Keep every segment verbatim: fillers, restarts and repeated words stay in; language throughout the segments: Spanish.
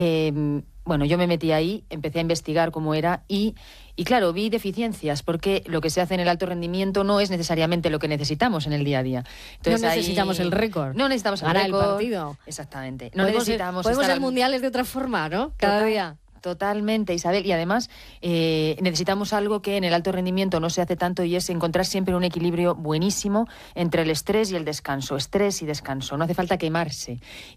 Eh, bueno, yo me metí ahí, empecé a investigar cómo era y, y claro, vi deficiencias porque lo que se hace en el alto rendimiento no es necesariamente lo que necesitamos en el día a día. Entonces, no necesitamos ahí, el récord. No necesitamos el Ganar récord. el partido. Exactamente. No podemos necesitamos podemos estar ser al... mundiales de otra forma, ¿no? Cada Total, día. Totalmente, Isabel. Y además eh, necesitamos algo que en el alto rendimiento no se hace tanto y es encontrar siempre un equilibrio buenísimo entre el estrés y el descanso. Estrés y descanso. No hace falta quemarse.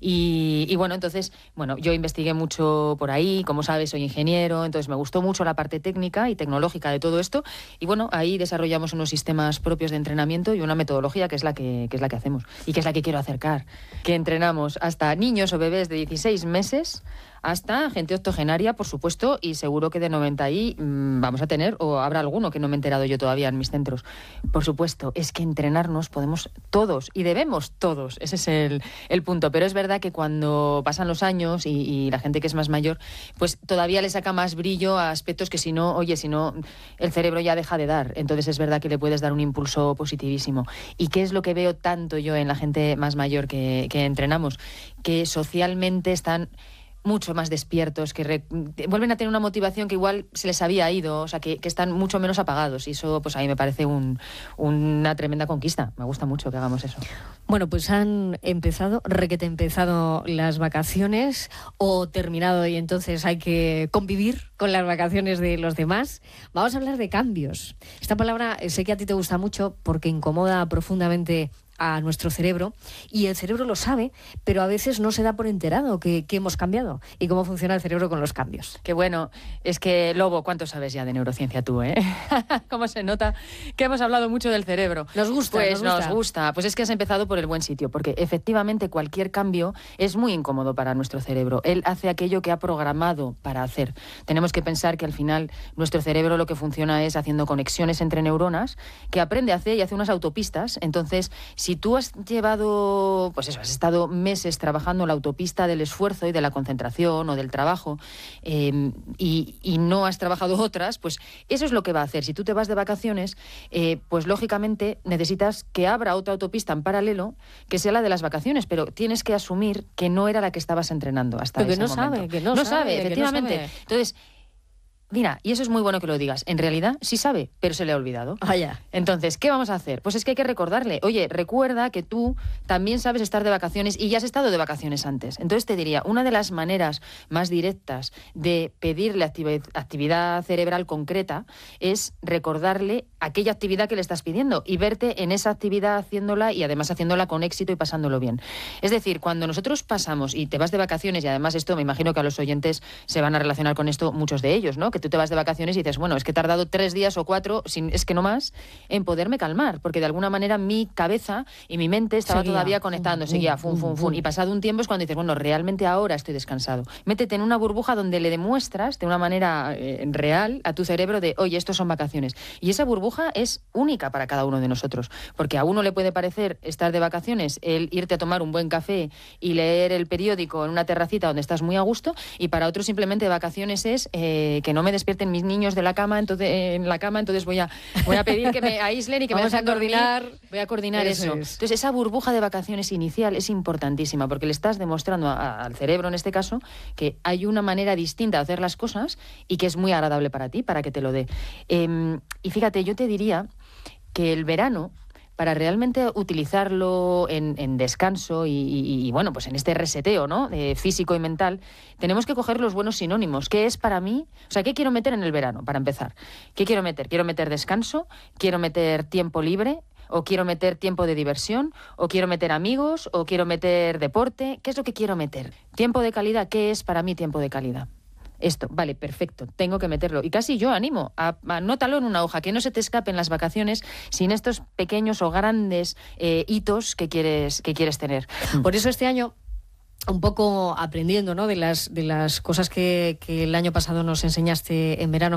Y, y bueno, entonces, bueno, yo investigué mucho por ahí. Como sabes, soy ingeniero. Entonces me gustó mucho la parte técnica y tecnológica de todo esto. Y bueno, ahí desarrollamos unos sistemas propios de entrenamiento y una metodología que es la que, que es la que hacemos y que es la que quiero acercar. Que entrenamos hasta niños o bebés de dieciséis meses hasta gente octogenaria, por supuesto, y seguro que de noventa y mmm, vamos a tener, o habrá alguno que no me he enterado yo todavía en mis centros. Por supuesto, es que entrenarnos podemos todos, y debemos todos, ese es el, el punto. Pero es verdad que cuando pasan los años y, y la gente que es más mayor, pues todavía le saca más brillo a aspectos que si no, oye, si no, el cerebro ya deja de dar. Entonces es verdad que le puedes dar un impulso positivísimo. ¿Y qué es lo que veo tanto yo en la gente más mayor que, que entrenamos? Que socialmente están mucho más despiertos, que re, vuelven a tener una motivación que igual se les había ido, o sea, que, que están mucho menos apagados. Y eso, pues a mí me parece un, una tremenda conquista. Me gusta mucho que hagamos eso. Bueno, pues han empezado, requete empezado las vacaciones o terminado y entonces hay que convivir con las vacaciones de los demás. Vamos a hablar de cambios. Esta palabra sé que a ti te gusta mucho porque incomoda profundamente a nuestro cerebro y el cerebro lo sabe, pero a veces no se da por enterado que, que hemos cambiado y cómo funciona el cerebro con los cambios. Qué bueno. Es que, Lobo, ¿cuánto sabes ya de neurociencia tú, eh? ¿Cómo se nota que hemos hablado mucho del cerebro? Nos gusta, pues nos gusta. nos gusta. Pues es que has empezado por el buen sitio, porque efectivamente cualquier cambio es muy incómodo para nuestro cerebro. Él hace aquello que ha programado para hacer. Tenemos que pensar que al final nuestro cerebro lo que funciona es haciendo conexiones entre neuronas, que aprende a hacer y hace unas autopistas. Entonces, si tú has llevado, pues eso, has estado meses trabajando en la autopista del esfuerzo y de la concentración o del trabajo eh, y, y no has trabajado otras, pues eso es lo que va a hacer. Si tú te vas de vacaciones, eh, pues lógicamente necesitas que abra otra autopista en paralelo que sea la de las vacaciones, pero tienes que asumir que no era la que estabas entrenando hasta pero ese que no momento. Sabe, que no, no sabe, sabe, efectivamente. Que no sabe. Entonces, mira, y eso es muy bueno que lo digas. En realidad sí sabe, pero se le ha olvidado. Vaya. Entonces, ¿qué vamos a hacer? Pues es que hay que recordarle. Oye, recuerda que tú también sabes estar de vacaciones y ya has estado de vacaciones antes. Entonces te diría, una de las maneras más directas de pedirle activi- actividad cerebral concreta es recordarle aquella actividad que le estás pidiendo y verte en esa actividad haciéndola y además haciéndola con éxito y pasándolo bien. Es decir, cuando nosotros pasamos y te vas de vacaciones, y además esto me imagino que a los oyentes se van a relacionar con esto muchos de ellos, ¿no? Que tú te vas de vacaciones y dices, bueno, es que he tardado tres días o cuatro, sin, es que no más, en poderme calmar, porque de alguna manera mi cabeza y mi mente estaba seguía. todavía conectando, fum, seguía, fum, fum, fum, fum. fum, y pasado un tiempo es cuando dices, bueno, realmente ahora estoy descansado. Métete en una burbuja donde le demuestras de una manera eh, real a tu cerebro de, oye, estos son vacaciones. Y esa burbuja es única para cada uno de nosotros, porque a uno le puede parecer estar de vacaciones, el irte a tomar un buen café y leer el periódico en una terracita donde estás muy a gusto, y para otro simplemente vacaciones es eh, que no me despierten mis niños de la cama, entonces en la cama, entonces voy a voy a pedir que me aíslen y que Vamos me dejen a coordinar. dormir. Voy a coordinar eso. eso. Es. Entonces esa burbuja de vacaciones inicial es importantísima porque le estás demostrando a, a, al cerebro en este caso que hay una manera distinta de hacer las cosas y que es muy agradable para ti, para que te lo dé. Eh, y fíjate, yo te diría que el verano, para realmente utilizarlo en, en descanso y, y, y, bueno, pues en este reseteo, ¿no? Eh, físico y mental, tenemos que coger los buenos sinónimos. ¿Qué es para mí? O sea, ¿qué quiero meter en el verano, para empezar? ¿Qué quiero meter? ¿Quiero meter descanso? ¿Quiero meter tiempo libre? ¿O quiero meter tiempo de diversión? ¿O quiero meter amigos? ¿O quiero meter deporte? ¿Qué es lo que quiero meter? ¿Tiempo de calidad? ¿Qué es para mí tiempo de calidad? Esto, vale, perfecto, tengo que meterlo. Y casi yo animo, a, anótalo en una hoja, que no se te escapen las vacaciones sin estos pequeños o grandes eh, hitos que quieres, que quieres tener. Por eso este año, un poco aprendiendo, ¿no?, de las de las cosas que, que el año pasado nos enseñaste en verano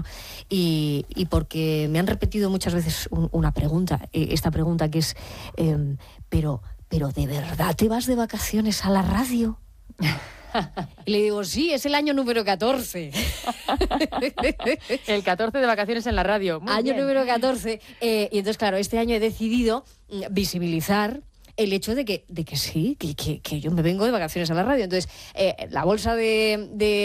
y, y porque me han repetido muchas veces un, una pregunta, esta pregunta que es, eh, pero, pero ¿de verdad te vas de vacaciones a la radio? Y le digo, sí, es el año número catorce. El catorce de vacaciones en la radio. Muy año bien. número catorce. Eh, y entonces, claro, este año he decidido visibilizar el hecho de que, de que sí, que, que, que yo me vengo de vacaciones a la radio. Entonces, eh, la bolsa de... de